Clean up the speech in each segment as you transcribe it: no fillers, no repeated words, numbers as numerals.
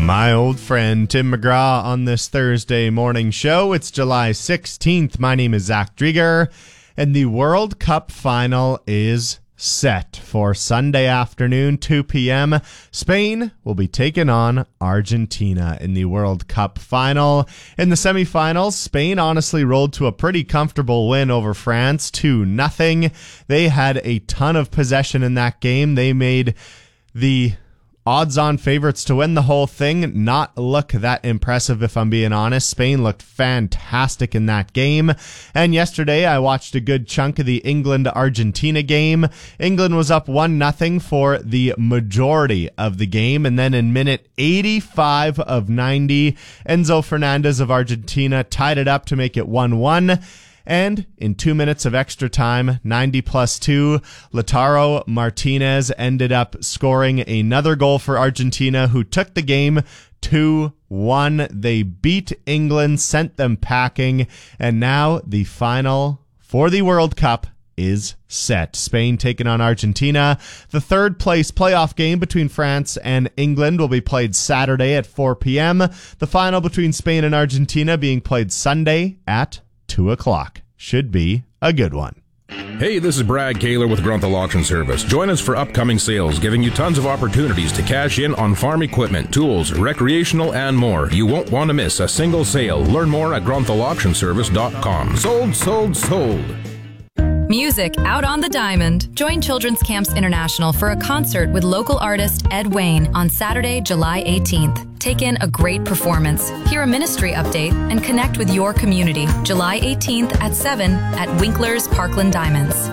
My old friend Tim McGraw on this Thursday morning show. It's July 16th. My name is Zach Drieger, and the World Cup final is set for Sunday afternoon, 2 p.m. Spain will be taking on Argentina in the World Cup final. In the semifinals, Spain honestly rolled to a pretty comfortable win over France, 2-0. They had a ton of possession in that game. They made the odds-on favorites to win the whole thing not look that impressive, if I'm being honest. Spain looked fantastic in that game. And yesterday, I watched a good chunk of the England-Argentina game. England was up 1-0 for the majority of the game. And then in minute 85 of 90, Enzo Fernandez of Argentina tied it up to make it 1-1. And in 2 minutes of extra time, 90+2, Lautaro Martinez ended up scoring another goal for Argentina, who took the game 2-1. They beat England, sent them packing, and now the final for the World Cup is set. Spain taking on Argentina. The third place playoff game between France and England will be played Saturday at 4 p.m. The final between Spain and Argentina being played Sunday at 2 o'clock. Should be a good one. Hey, this is Brad Kaler with Grunthal Auction Service. Join us for upcoming sales, giving you tons of opportunities to cash in on farm equipment, tools, recreational, and more. You won't want to miss a single sale. Learn more at grunthauctionservice.com. Sold, sold, sold. Music out on the diamond. Join Children's Camps International for a concert with local artist Ed Wayne on Saturday, July 18th. Take in a great performance, hear a ministry update, and connect with your community. July 18th at 7 at Winkler's Parkland Diamonds.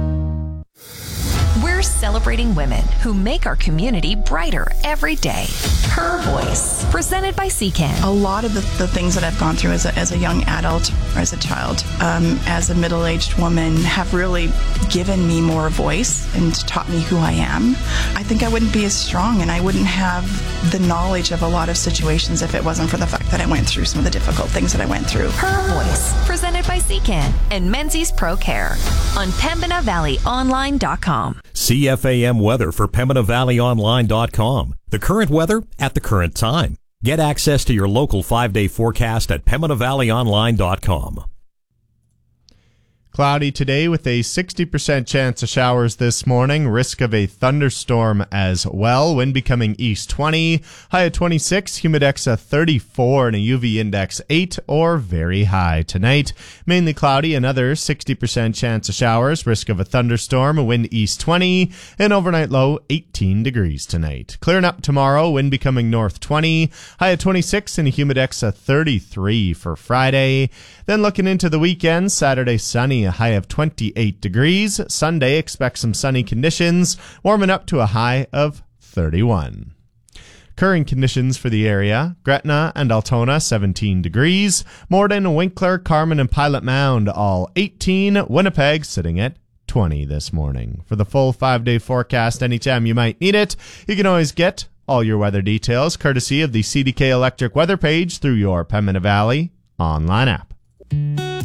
We're celebrating women who make our community brighter every day. Her Voice, presented by CCAN. A lot of the things that I've gone through as a young adult or as a child, as a middle-aged woman, have really given me more voice and taught me who I am. I think I wouldn't be as strong and I wouldn't have the knowledge of a lot of situations if it wasn't for the fact that I went through some of the difficult things that I went through. Her Voice, presented by CCAN and Menzies Pro Care on PembinaValleyOnline.com. CFAM weather for PembinaValleyOnline.com. The current weather at the current time. Get access to your local 5-day forecast at PembinaValleyOnline.com. Cloudy today with a 60% chance of showers this morning. Risk of a thunderstorm as well. Wind becoming east 20. High at 26. Humidex 34 and a UV index 8 or very high tonight. Mainly cloudy. Another 60% chance of showers. Risk of a thunderstorm. Wind east 20. And overnight low 18 degrees tonight. Clearing up tomorrow. Wind becoming north 20. High at 26 and a humidex 33 for Friday. Then looking into the weekend. Saturday sunny. A high of 28 degrees. Sunday, expect some sunny conditions, warming up to a high of 31. Current conditions for the area: Gretna and Altona, 17 degrees. Morden, Winkler, Carman, and Pilot Mound, all 18. Winnipeg sitting at 20 this morning. For the full 5-day forecast, anytime you might need it, you can always get all your weather details courtesy of the CDK Electric weather page through your Pembina Valley online app.